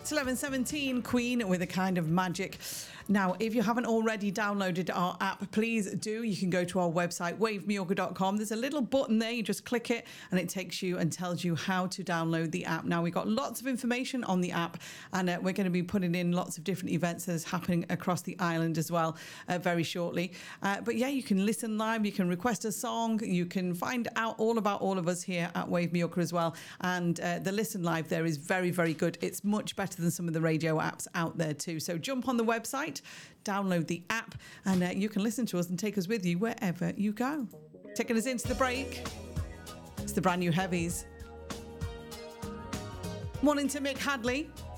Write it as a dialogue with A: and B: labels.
A: It's 11:17, Queen with a Kind of Magic. Now, if you haven't already downloaded our app, please do. You can go to our website, wavemayorga.com. There's a little button there. You just click it and it takes you and tells you how to download the app. Now, we've got lots of information on the app, and we're going to be putting in lots of different events that is happening across the island as well very shortly. But yeah, you can listen live. You can request a song. You can find out all about all of us here at Wave Mallorca as well. And the listen live there is very, very good. It's much better than some of the radio apps out there too. So jump on the website, download the app, and you can listen to us and take us with you wherever you go. Taking us into the break, it's the brand new Heavies. Morning to Mick Hadley.